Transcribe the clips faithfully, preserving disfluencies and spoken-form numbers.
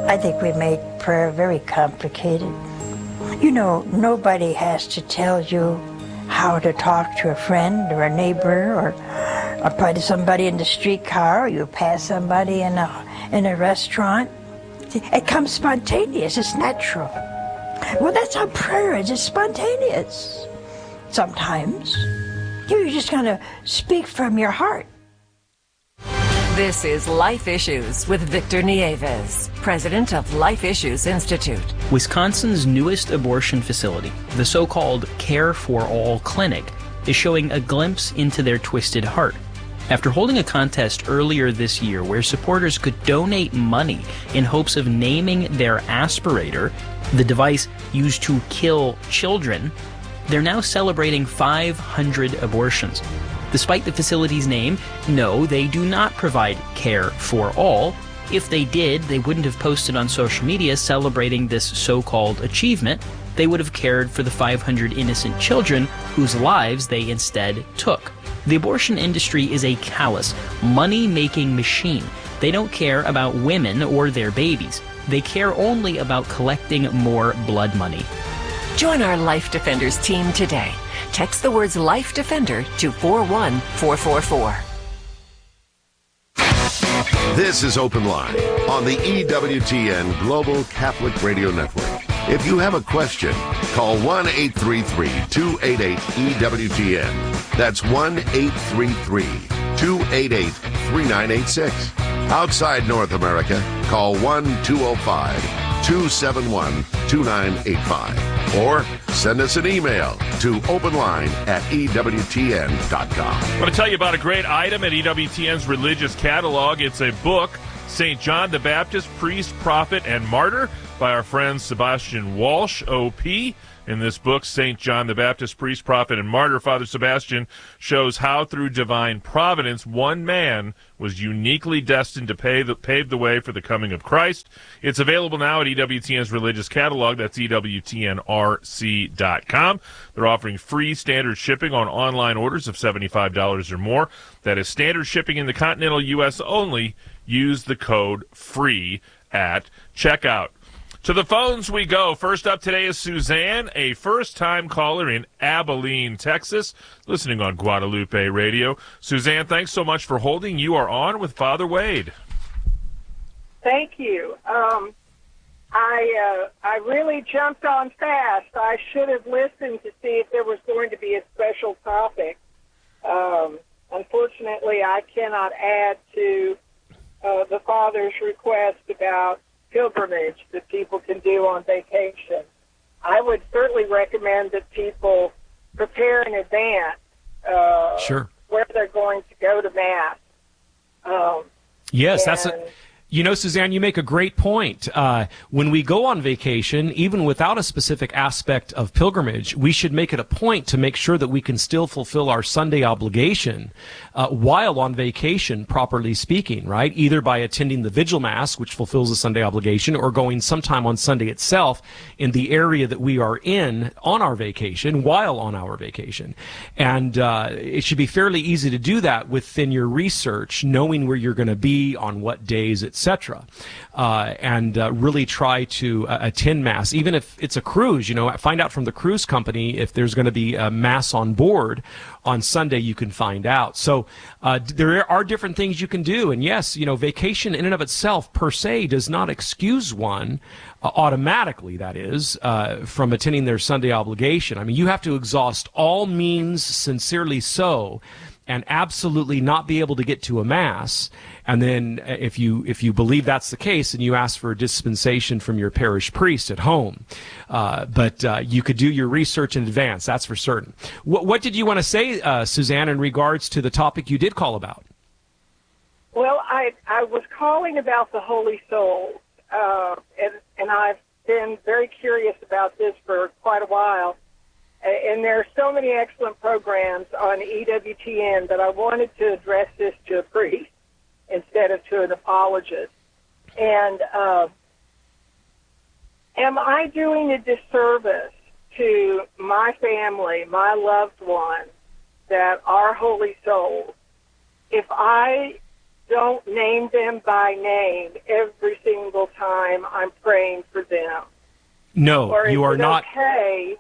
I think we made prayer very complicated. You know, nobody has to tell you how to talk to a friend or a neighbor or, or probably somebody in the streetcar, or you pass somebody in a, in a restaurant. It comes spontaneous, it's natural. Well, that's how prayer is, it's spontaneous. Sometimes you're just going to speak from your heart. This is Life Issues with Victor Nieves, president of Life Issues Institute. Wisconsin's newest abortion facility, the so-called Care for All Clinic, is showing a glimpse into their twisted heart. After holding a contest earlier this year where supporters could donate money in hopes of naming their aspirator, the device used to kill children, they're now celebrating five hundred abortions. Despite the facility's name, no, they do not provide care for all. If they did, they wouldn't have posted on social media celebrating this so-called achievement. They would have cared for the five hundred innocent children whose lives they instead took. The abortion industry is a callous, money-making machine. They don't care about women or their babies. They care only about collecting more blood money. Join our Life Defenders team today. Text the words Life Defender to four one four four four. This is Open Line on the E W T N Global Catholic Radio Network. If you have a question, call one eight three three, two eight eight, E W T N. That's one eight three three, two eight eight, three nine eight six. Outside North America, call one two zero five, two seven one, two nine eight five. Or send us an email to openline at E W T N dot com. I want to tell you about a great item at E W T N's religious catalog. It's a book, Saint John the Baptist, Priest, Prophet, and Martyr, by our friend Sebastian Walsh, O P. In this book, Saint John the Baptist, Priest, Prophet, and Martyr, Father Sebastian shows how through divine providence one man was uniquely destined to pave the, pave the way for the coming of Christ. It's available now at E W T N's religious catalog. That's E W T N R C dot com. They're offering free standard shipping on online orders of seventy-five dollars or more. That is standard shipping in the continental U S only. Use the code FREE at checkout. To the phones we go. First up today is Suzanne, a first-time caller in Abilene, Texas, listening on Guadalupe Radio. Suzanne, thanks so much for holding. You are on with Father Wade. Thank you. Um, I uh, I really jumped on fast. I should have listened to see if there was going to be a special topic. Um, unfortunately, I cannot add to uh, the Father's request about pilgrimage that people can do on vacation. I would certainly recommend that people prepare in advance uh, sure. where they're going to go to Mass. Um, yes, that's a... You know, Suzanne, you make a great point. Uh, when we go on vacation, even without a specific aspect of pilgrimage, we should make it a point to make sure that we can still fulfill our Sunday obligation uh, while on vacation, properly speaking, right? Either by attending the Vigil Mass, which fulfills the Sunday obligation, or going sometime on Sunday itself in the area that we are in on our vacation, while on our vacation. And uh, it should be fairly easy to do that within your research, knowing where you're going to be, on what days, et cetera, uh, and uh, really try to uh, attend Mass. Even if it's a cruise, you know, find out from the cruise company if there's going to be a Mass on board on Sunday. You can find out. So uh, there are different things you can do. And yes, you know, vacation in and of itself per se does not excuse one uh, automatically, that is, uh, from attending their Sunday obligation. I mean, you have to exhaust all means, sincerely so, and absolutely not be able to get to a Mass. And then if you if you believe that's the case, and you ask for a dispensation from your parish priest at home. Uh, but uh, you could do your research in advance, that's for certain. What, what did you want to say, uh, Suzanne, in regards to the topic you did call about? Well, I I was calling about the Holy Souls, uh, and, and I've been very curious about this for quite a while. And there are so many excellent programs on E W T N that I wanted to address this to a priest instead of to an apologist. And uh, am I doing a disservice to my family, my loved ones, that are holy souls, if I don't name them by name every single time I'm praying for them? No, or you are not. Okay.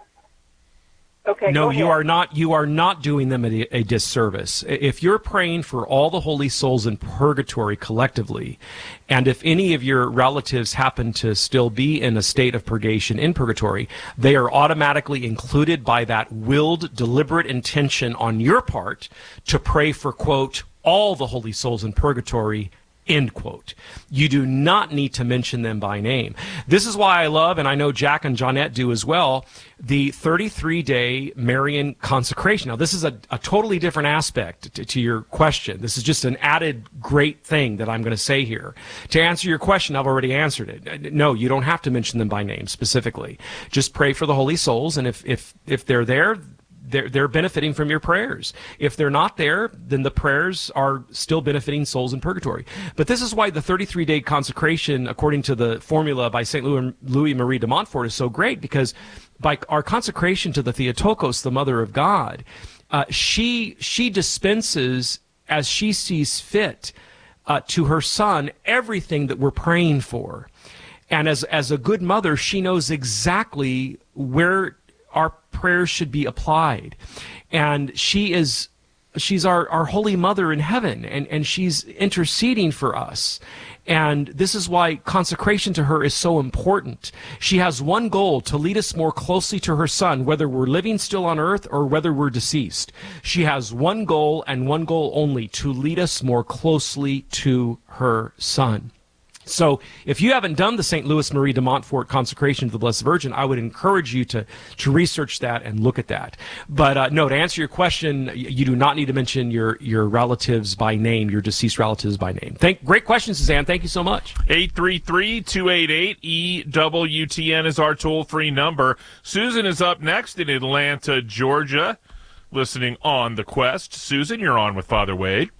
Okay. No, go you ahead. are not. You are not doing them a, a disservice. If you're praying for all the holy souls in purgatory collectively, and if any of your relatives happen to still be in a state of purgation in purgatory, they are automatically included by that willed, deliberate intention on your part to pray for, quote, all the holy souls in purgatory, end quote. You do not need to mention them by name. This is why I love, and I know Jack and Johnette do as well, the thirty-three day Marian consecration. Now, this is a, a totally different aspect to, to your question. This is just an added great thing that I'm going to say here. To answer your question, I've already answered it. No, you don't have to mention them by name specifically. Just pray for the holy souls, and if if if they're there, They're, they're benefiting from your prayers. If they're not there, then the prayers are still benefiting souls in purgatory. But this is why the thirty-three day consecration, according to the formula by Saint Louis, Louis Marie de Montfort, is so great, because by our consecration to the Theotokos, the Mother of God, uh, she she dispenses as she sees fit uh, to her son everything that we're praying for. And as as a good mother, she knows exactly where our prayers should be applied. And she is she's our, our holy mother in heaven, and, and she's interceding for us. And this is why consecration to her is so important. She has one goal: to lead us more closely to her son, whether we're living still on earth or whether we're deceased. She has one goal, and one goal only: to lead us more closely to her son. So if you haven't done the Saint Louis Marie de Montfort consecration to the Blessed Virgin, I would encourage you to, to research that and look at that. But uh, no, to answer your question, you do not need to mention your, your relatives by name, your deceased relatives by name. Thank, great question, Suzanne. Thank you so much. eight three three, two eight eight, E W T N is our toll-free number. Susan is up next in Atlanta, Georgia, listening on The Quest. Susan, you're on with Father Wade.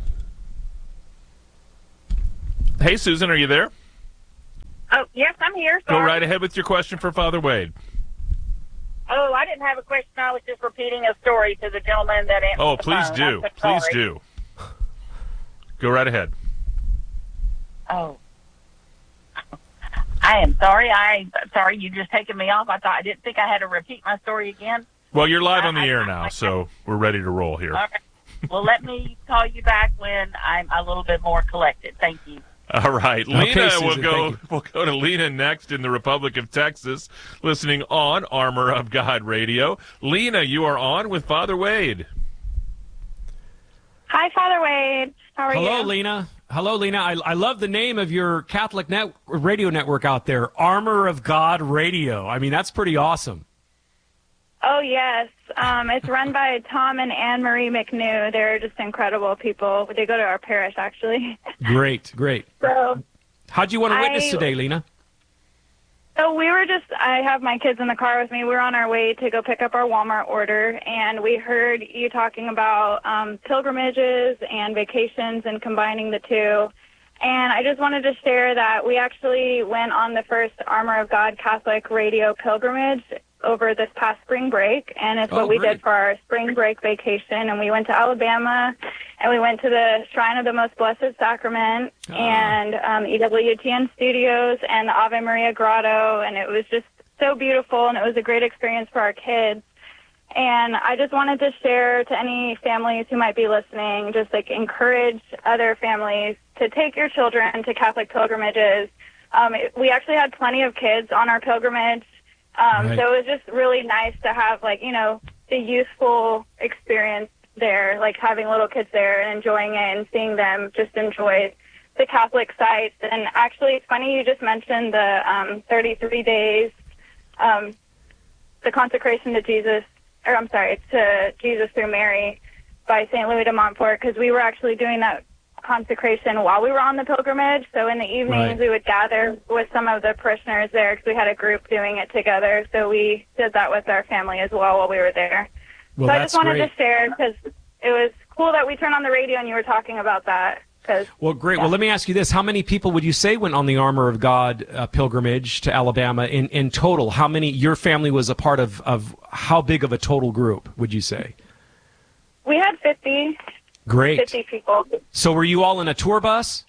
Hey, Susan, are you there? Oh, yes, I'm here. Go Sorry. right ahead with your question for Father Wade. Oh, I didn't have a question. I was just repeating a story to the gentleman that answered Oh, the please phone. do. I'm so Please sorry. do. Go right ahead. Oh. I am sorry. I sorry you just taken me off. I thought I didn't think I had to repeat my story again. Well, you're live on the I, air I, now, I, so we're ready to roll here. All right. Well, let me call you back when I'm a little bit more collected. Thank you. All right, Lena, Okay, Susan, we'll go. thank you. We'll go to Lena next in the Republic of Texas, listening on Armor of God Radio. Lena, you are on with Father Wade. Hi, Father Wade. How are Hello, you? Lena. Hello, Lena. I, I love the name of your Catholic net, radio network out there, Armor of God Radio. I mean, that's pretty awesome. Oh, yes. Um, it's run by Tom and Anne Marie McNew. They're just incredible people. They go to our parish, actually. Great, great. So, How'd you want to witness I- today, Lena? so we were just, I have my kids in the car with me. We were on our way to go pick up our Walmart order, and we heard you talking about um, pilgrimages and vacations and combining the two. And I just wanted to share that we actually went on the first Armor of God Catholic radio pilgrimage over this past spring break, and it's Oh, what we great. did for our spring break vacation. And we went to Alabama, and we went to the Shrine of the Most Blessed Sacrament Ah. and um, E W T N Studios and the Ave Maria Grotto, and it was just so beautiful, and it was a great experience for our kids. And I just wanted to share to any families who might be listening, just like encourage other families to take your children to Catholic pilgrimages. Um, it, we actually had plenty of kids on our pilgrimage. Um, Right. So it was just really nice to have, like, you know, the youthful experience there, like having little kids there and enjoying it and seeing them just enjoy the Catholic sites. And actually, it's funny you just mentioned the um, thirty-three days, um, the consecration to Jesus, or I'm sorry, to Jesus through Mary by Saint Louis de Montfort, because we were actually doing that consecration while we were on the pilgrimage. So in the evenings, Right. we would gather with some of the parishioners there because we had a group doing it together. So we did that with our family as well while we were there. Well, so I that's just wanted great. to share because it was cool that we turned on the radio and you were talking about that. Cause, Well, great. yeah. Well, let me ask you this. How many people would you say went on the Armor of God uh, pilgrimage to Alabama in, in total? How many, your family was a part of, of how big of a total group, would you say? We had fifty. Great. fifty people. So were you all in a tour bus?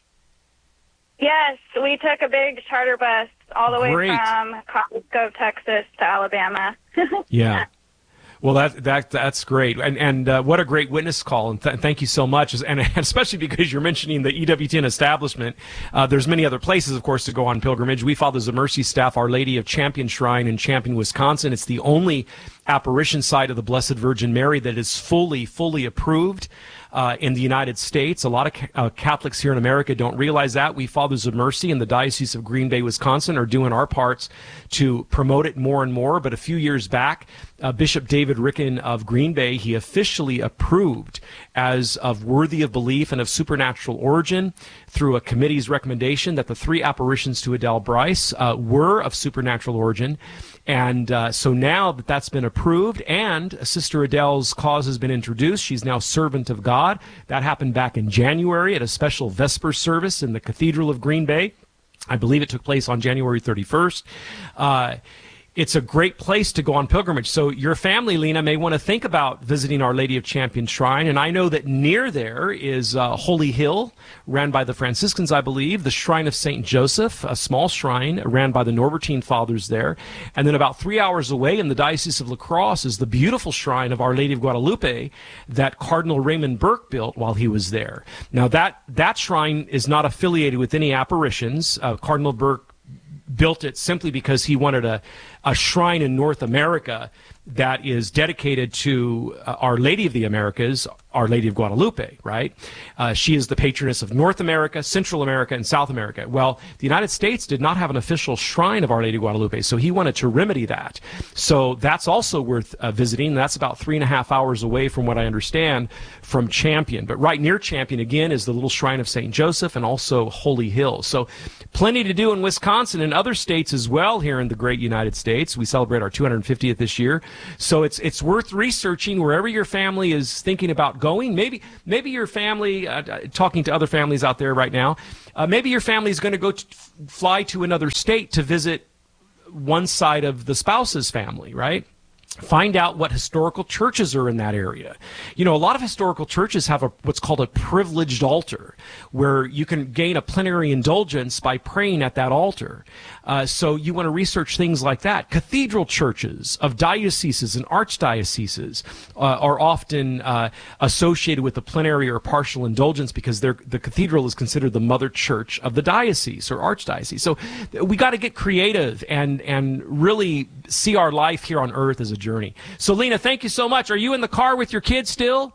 Yes, we took a big charter bus all the way Great. from Costco, Texas to Alabama. Yeah. Well, that that that's great, and and uh, what a great witness call, and th- thank you so much, and especially because you're mentioning the E W T N establishment. Uh, there's many other places, of course, to go on pilgrimage. We Fathers of Mercy staff Our Lady of Champion Shrine in Champion, Wisconsin. It's the only apparition site of the Blessed Virgin Mary that is fully, fully approved uh, in the United States. A lot of ca- uh, Catholics here in America don't realize that. We Fathers of Mercy in the Diocese of Green Bay, Wisconsin, are doing our parts to promote it more and more. But a few years back, uh, Bishop David Ricken of Green Bay, he officially approved as of worthy of belief and of supernatural origin through a committee's recommendation that the three apparitions to Adele Bryce uh, were of supernatural origin. And uh, so now that that's been approved and Sister Adele's cause has been introduced, she's now servant of God. That happened back in January at a special Vesper service in the Cathedral of Green Bay. I believe it took place on January thirty-first. Uh, It's a great place to go on pilgrimage. So your family, Lena, may want to think about visiting Our Lady of Champion Shrine. And I know that near there is uh, Holy Hill, ran by the Franciscans, I believe, the Shrine of Saint Joseph, a small shrine ran by the Norbertine Fathers there. And then about three hours away in the Diocese of La Crosse is the beautiful shrine of Our Lady of Guadalupe that Cardinal Raymond Burke built while he was there. Now, that, that shrine is not affiliated with any apparitions. Uh, Cardinal Burke built it simply because he wanted a, a shrine in North America that is dedicated to uh, Our Lady of the Americas, Our Lady of Guadalupe, right? Uh, she is the patroness of North America, Central America, and South America. Well, the United States did not have an official shrine of Our Lady of Guadalupe, so he wanted to remedy that. So that's also worth uh, visiting. That's about three and a half hours away from what I understand from Champion. But right near Champion, again, is the little shrine of Saint Joseph and also Holy Hill. So plenty to do in Wisconsin and other states as well here in the great United States. We celebrate our two hundred fiftieth this year. So it's it's worth researching wherever your family is thinking about going. Maybe maybe your family, uh, talking to other families out there right now, uh, maybe your family is going to go t- fly to another state to visit one side of the spouse's family, right? Find out what historical churches are in that area. You know, a lot of historical churches have a what's called a privileged altar, where you can gain a plenary indulgence by praying at that altar. Uh, so you want to research things like that. Cathedral churches of dioceses and archdioceses uh, are often uh, associated with the plenary or partial indulgence because they're, the cathedral is considered the mother church of the diocese or archdiocese. So we got to get creative and and really see our life here on earth as a journey. So, Lena, thank you so much. Are you in the car with your kids still?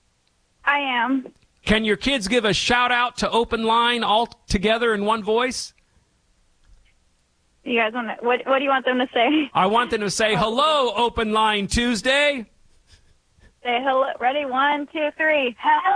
I am. Can your kids give a shout out to Open Line all together in one voice? You guys want to, what, what do you want them to say? I want them to say, hello, Open Line Tuesday. Say hello. Ready? One, two, three.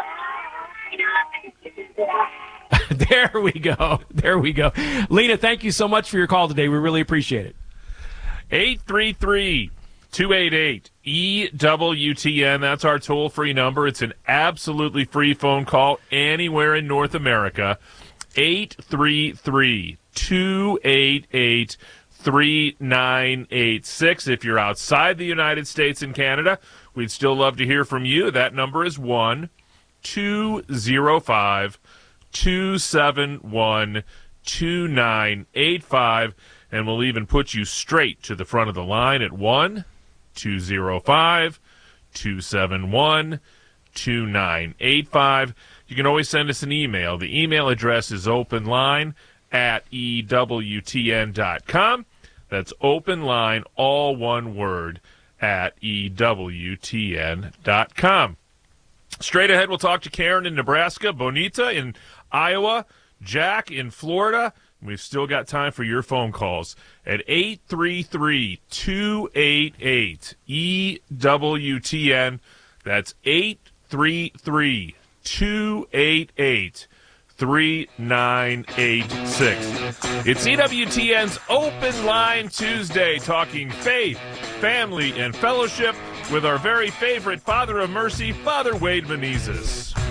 There we go. There we go. Lena, thank you so much for your call today. We really appreciate it. eight three three, two eight eight, E W T N. That's our toll-free number. It's an absolutely free phone call anywhere in North America. eight three three, two eight eight, three nine eight six. If you're outside the United States and Canada, we'd still love to hear from you. That number is one two zero five, two seven one, two nine eight five. And we'll even put you straight to the front of the line at one two zero five, two seven one, two nine eight five. You can always send us an email. The email address is openline at E W T N dot com. That's openline, all one word, at E W T N dot com. Straight ahead, we'll talk to Karen in Nebraska, Bonita in Iowa, Jack in Florida. We've still got time for your phone calls at eight three three, two eight eight, E W T N. That's eight three three, two eight eight, three nine eight six. It's E W T N's Open Line Tuesday, talking faith, family, and fellowship with our very favorite Father of Mercy, Father Wade Menezes.